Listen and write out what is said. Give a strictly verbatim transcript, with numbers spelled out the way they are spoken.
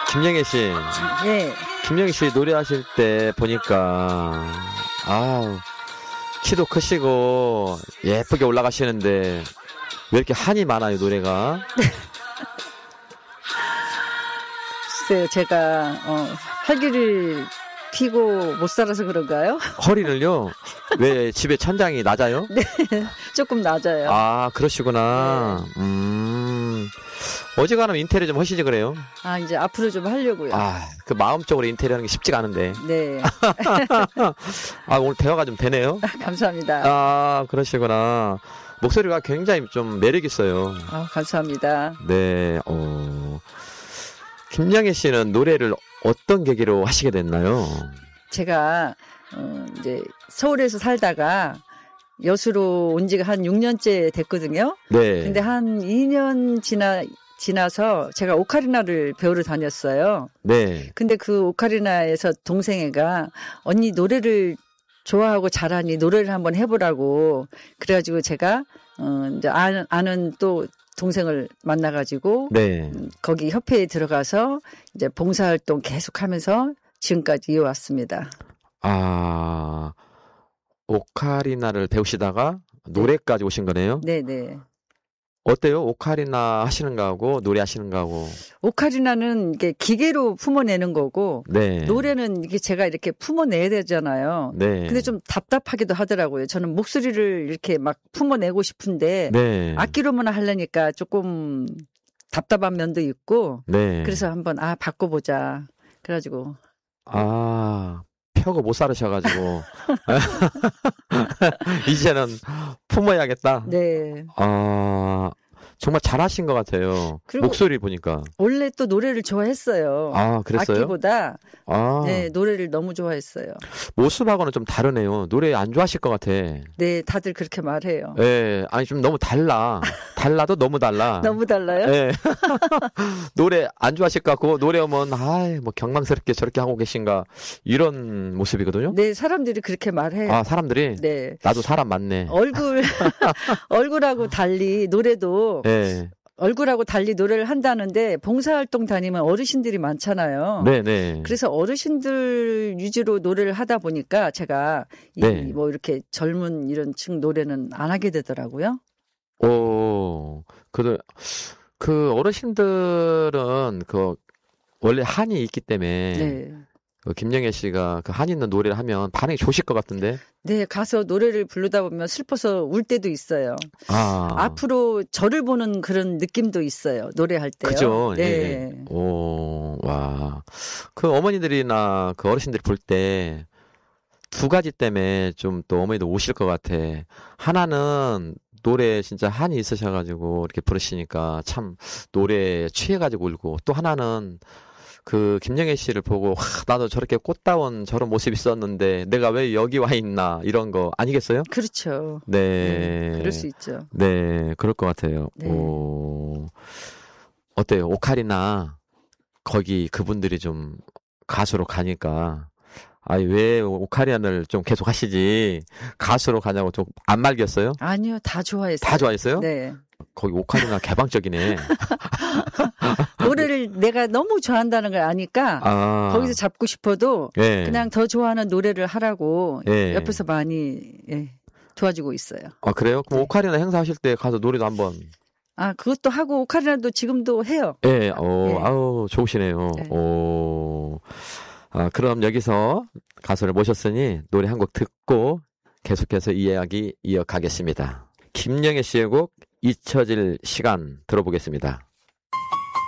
김영애 씨. 네. 김영애 씨 노래하실 때 보니까, 아우, 키도 크시고, 예쁘게 올라가시는데, 왜 이렇게 한이 많아요, 노래가? 글쎄요, 제가, 어, 활기를 피고 못 살아서 그런가요? 허리를요? 왜 집에 천장이 낮아요? 네, 조금 낮아요. 아, 그러시구나. 네. 음, 어지간하면 인테리어 좀 하시지 그래요? 아, 이제 앞으로 좀 하려고요. 아, 그 마음적으로 인테리어 하는 게 쉽지가 않은데. 네. 아, 오늘 대화가 좀 되네요? 감사합니다. 아, 그러시구나. 목소리가 굉장히 좀 매력 있어요. 아, 감사합니다. 네, 어. 김영애 씨는 노래를 어떤 계기로 하시게 됐나요? 제가 어, 이제 서울에서 살다가 여수로 온 지가 한 육 년째 됐거든요. 네. 근데 한 이 년 지나 지나서 제가 오카리나를 배우러 다녔어요. 네. 근데 그 오카리나에서 동생애가 언니 노래를 좋아하고 잘하니 노래를 한번 해보라고 그래가지고 제가 어, 이제 아는, 아는 또 동생을 만나가지고 네. 거기 협회에 들어가서 이제 봉사활동 계속하면서 지금까지 이어왔습니다. 아, 오카리나를 배우시다가 노래까지 오신 거네요? 네네. 어때요? 오카리나 하시는 거하고 노래 하시는 거하고. 오카리나는 이게 기계로 품어내는 거고 네. 노래는 이게 제가 이렇게 품어내야 되잖아요. 네. 근데 좀 답답하기도 하더라고요. 저는 목소리를 이렇게 막 품어내고 싶은데 네. 악기로만 하려니까 조금 답답한 면도 있고 네. 그래서 한번 아 바꿔보자. 그래가지고 아, 펴고 못 살으셔가지고 이제는 품어야겠다. 네. 아, 정말 잘하신 것 같아요. 목소리 보니까. 원래 또 노래를 좋아했어요. 아, 그랬어요? 악기보다 아. 네, 노래를 너무 좋아했어요. 모습하고는 좀 다르네요. 노래 안 좋아하실 것 같아. 네, 다들 그렇게 말해요. 네, 아니 좀 너무 달라. 달라도 너무 달라. 너무 달라요? 네. 노래 안 좋아하실 것 같고 노래 오면 아이 뭐 경망스럽게 저렇게 하고 계신가 이런 모습이거든요. 네, 사람들이 그렇게 말해요. 아, 사람들이? 네. 나도 사람 맞네. 얼굴 얼굴하고 달리 노래도 네. 얼굴하고 달리 노래를 한다는데 봉사활동 다니면 어르신들이 많잖아요. 네네. 그래서 어르신들 위주로 노래를 하다 보니까 제가 이 네. 뭐 이렇게 젊은 이런 층 노래는 안 하게 되더라고요. 오, 그, 그 어르신들은 그 원래 한이 있기 때문에 네. 그 김영애 씨가 그 한 있는 노래를 하면 반응이 좋으실 것 같은데. 네, 가서 노래를 부르다 보면 슬퍼서 울 때도 있어요. 아. 앞으로 저를 보는 그런 느낌도 있어요. 노래할 때요. 그죠. 네. 예. 오, 와. 그 어머니들이나 그 어르신들이 볼 때 두 가지 때문에 좀 또 어머니도 오실 것 같아. 하나는 노래 진짜 한이 있으셔가지고 이렇게 부르시니까 참 노래에 취해가지고 울고 또 하나는 그 김영애 씨를 보고 와, 나도 저렇게 꽃다운 저런 모습이 있었는데 내가 왜 여기 와 있나 이런 거 아니겠어요? 그렇죠. 네. 네, 그럴 수 있죠. 네, 그럴 것 같아요. 네. 오, 어때요? 오카리나 거기 그분들이 좀 가수로 가니까 아니 왜 오카리나를 좀 계속 하시지 가수로 가냐고 좀 안 말겼어요? 아니요, 다 좋아했어요. 다 좋아했어요? 네. 거기 오카리나 개방적이네. 노래를 내가 너무 좋아한다는 걸 아니까 아. 거기서 잡고 싶어도 예. 그냥 더 좋아하는 노래를 하라고 예. 옆에서 많이 예, 도와주고 있어요. 아, 그래요? 그럼 네. 오카리나 행사하실 때 가서 노래도 한번. 아, 그것도 하고 오카리나도 지금도 해요. 예, 어, 예. 아우, 좋으시네요. 네. 오. 아, 그럼 여기서 가수를 모셨으니 노래 한 곡 듣고 계속해서 이 이야기 이어가겠습니다. 김영애 씨의 곡 잊혀질 시간 들어보겠습니다.